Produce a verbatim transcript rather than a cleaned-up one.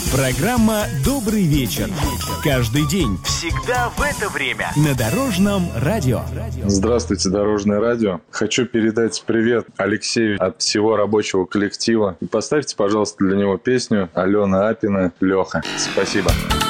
Программа «Добрый вечер». Каждый день, всегда в это время на Дорожном радио. Здравствуйте, Дорожное радио. Хочу передать привет Алексею от всего рабочего коллектива. И поставьте, пожалуйста, для него песню Алена Апина «Леха». Спасибо.